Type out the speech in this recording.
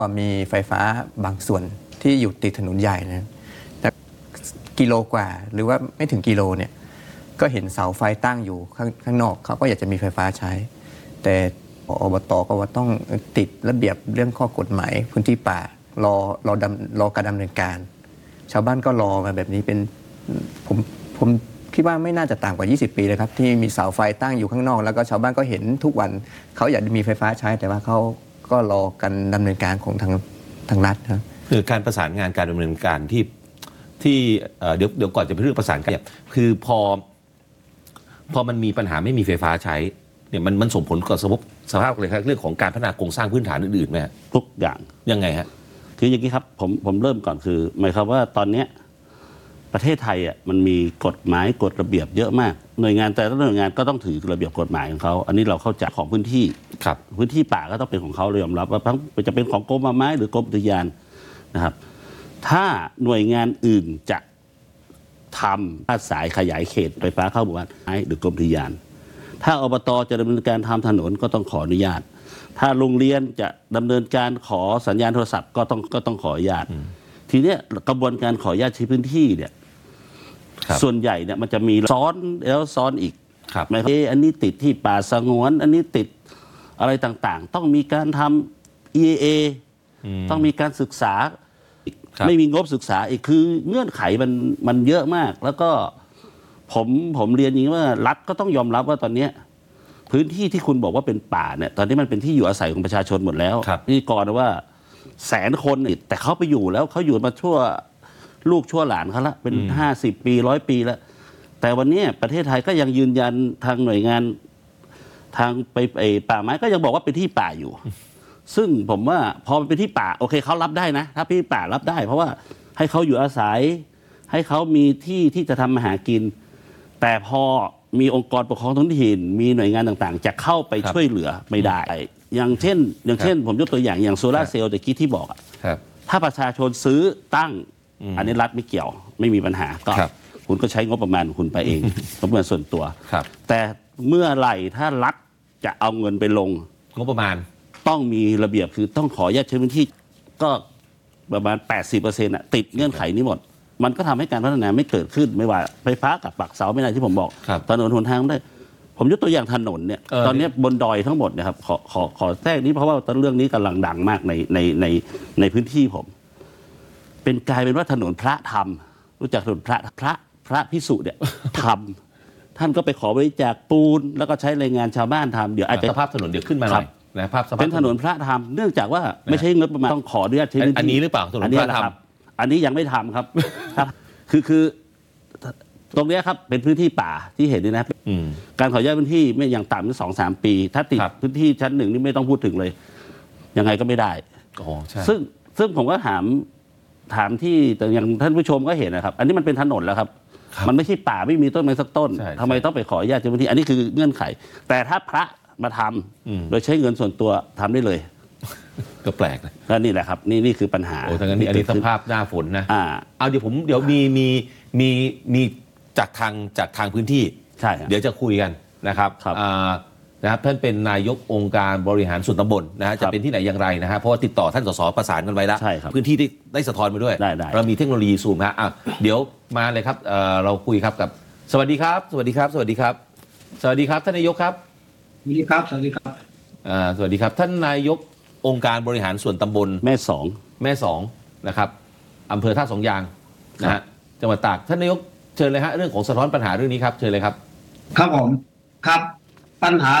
มีไฟฟ้าบางส่วนที่อยู่ติดถนนใหญ่นะแต่กิโลกว่าหรือว่าไม่ถึงกิโลเนี่ยก็เห็นเสาไฟตั้งอยู่ข้างนอกเขาก็อยากจะมีไฟฟ้าใช้ แต่อบต.ก็ว่าต้องติดระเบียบเรื่องข้อกฎหมายพื้นที่ป่ารอการดำเนินการชาวบ้านก็รอมาแบบนี้เป็นผมคิดว่าไม่น่าจะต่ำกว่า20 ปีเลยครับที่มีเสาไฟตั้งอยู่ข้างนอกแล้วก็ชาวบ้านก็เห็นทุกวันเขาอยากมีไฟฟ้าใช้แต่ว่าเขาก็รอการดำเนินการของทางรัฐครับคือการประสานงานการดำเนินการที่เดี๋ยวก่อนจะไปเรื่องประสานกันคือพอมันมีปัญหาไม่มีไฟฟ้าใช้เนี่ยมันส่งผลกับสภาพเลยครับเรื่องของการพัฒนาโครงสร้างพื้นฐานอื่นๆไหมทุกอย่างยังไงฮะคืออย่างนี้ครับผมเริ่มก่อนคือหมายความว่าตอนนี้ประเทศไทยอ่ะมันมีกฎหมายกฎระเบียบเยอะมากหน่วยงานแต่ละหน่วยงานก็ต้องถือระเบียบกฎหมายของเขาอันนี้เราเข้าใจของพื้นที่ครับพื้นที่ป่าก็ต้องเป็นของเขาเรายอมรับว่าทั้งจะเป็นของกรมป่าไม้หรือกรมอุทยานนะครับถ้าหน่วยงานอื่นจะทำสายขยายเขตไฟฟ้าเข้าหมู่บ้านหรือกรมอุทยานถ้าอบต.จะดำเนินการทำถนนก็ต้องขออนุญาตถ้าโรงเรียนจะดำเนินการขอสัญญาณโทรศัพท์ก็ต้องขออนุญาตทีนี้กระบวนการขออนุญาตใช้พื้นที่เนี่ยส่วนใหญ่เนี่ยมันจะมีซ้อนแล้วซ้อนอีกหมายความว่าอันนี้ติดที่ป่าสงวนอันนี้ติดอะไรต่างๆต้องมีการทำ EAA ต้องมีการศึกษาไม่มีงบศึกษาอีกคือเงื่อนไขมันเยอะมากแล้วก็ผมเรียนอย่างนี้ว่ารัฐก็ต้องยอมรับว่าตอนนี้พื้นที่ที่คุณบอกว่าเป็นป่าเนี่ยตอนนี้มันเป็นที่อยู่อาศัยของประชาชนหมดแล้วนี่ก่อนว่า100,000 คนแต่เขาไปอยู่แล้วเขาอยู่มาชั่วลูกชั่วหลานเขาละเป็น50 ปี100 ปีแล้วแต่วันนี้ประเทศไทยก็ยังยืนยันทางหน่วยงานทางไปป่าไม้ก็ยังบอกว่าเป็นที่ป่าอยู่ซึ่งผมว่าพอเป็นที่ป่าโอเคเขารับได้นะถ้าพี่ป่ารับได้เพราะว่าให้เขาอยู่อาศัยให้เขามีที่ที่จะทำมาหากินแต่พอมีองค์กรปกครองท้องถิ่นมีหน่วยงานต่างๆจะเข้าไปช่วยเหลือไม่ได้อย่างเช่นผมยกตัวอย่างโซลาร์เซลล์ตะกี้ที่บอกถ้าประชาชนซื้อตั้งอันนี้รัฐไม่เกี่ยวไม่มีปัญหาก็คุณก็ใช้งบประมาณคุณไปเองงบประมาณส่วนตัวแต่เมื่อไหร่ถ้ารัฐจะเอาเงินไปลงงบประมาณต้องมีระเบียบคือต้องขออนุญาตใช้พื้นที่ก็ประมาณ 80% ติดเงื่อนไขนี้หมดมันก็ทำให้การพัฒนาไม่เกิดขึ้นไม่ว่าไฟฟ้ากับปักเสาไม่ได้ที่ผมบอกถนนหนทางได้ผมยกตัวอย่างถนนเนี่ยตอนนี้บนดอยทั้งหมดนะครับขอแทรกนี้เพราะว่าเรื่องนี้กำลังดังมากในพื้นที่ผมเป็นกลายเป็นว่าถนนพระธรรมรู้จักถนนพระภิกษุเนี่ยทำท่านก็ไปขอบริจาคปูนแล้วก็ใช้แรงงานชาวบ้านทำเดี๋ยวอาจจะสภาพถนนเดี๋ยวขึ้นมาหน่อยนะภาพเป็นถนนพระธรรมเนื่องจากว่าไม่ใช่เงินประมาณต้องขออนุญาตใช้พื้นที่อันนี้หรือเปล่าถนนพระธรรมอันนี้ยังไม่ทำครับคือตรงนี้ครับเป็นพื้นที่ป่าที่เห็นนี่นะการขออนุญาตพื้นที่ไม่อย่างต่ำก็2-3 ปีถ้าติดพื้นที่ชั้น 1นี่ไม่ต้องพูดถึงเลยยังไงก็ไม่ได้ซึ่งผมก็ถามที่แต่อย่างท่านผู้ชมก็เห็นนะครับอันนี้มันเป็นถนนแล้วครับมันไม่ใช่ป่าไม่มีต้นไม้สักต้นทำไมต้องไปขออนุญาตเจ้าหน้าที่อันนี้คือเงื่อนไขแต่ถ้าพระมาทำโดยใช้เงินส่วนตัวทำได้เลยก็แปลกนะก็นี่แหละครับนี่คือปัญหาโอ้ทั้งนั้นอันนี้สภาพหน้าฝนนะเอาเดี๋ยวมีจากทางพื้นที่ใช่เดี๋ยวจะคุยกันนะครับท่านเป็นนายกองค์การบริหารส่วนตำบลนะฮะจะเป็นที่ไหนอย่างไรนะฮะเพราะว่าติดต่อท่านสสประสานกันไว้แล้วพื้นที่ได้สะท้อนมาด้วยเรามีเทคโนโลยีซูมฮะเดี๋ยวมาเลยครับเราคุยครับกับสวัสดีครับท่านนายกครับสวัสดีครับสวัสดีครับสวัสดีครับสวัสดีครับท่านนายกองค์การบริหารส่วนตำบลแม่สองนะครับอำเภอท่าสองยางนะฮะจังหวัดตากท่านนายกเชิญเลยฮะเรื่องของสะท้อนปัญหาเรื่องนี้ครับเชิญเลยครับครับผมครับปัญหา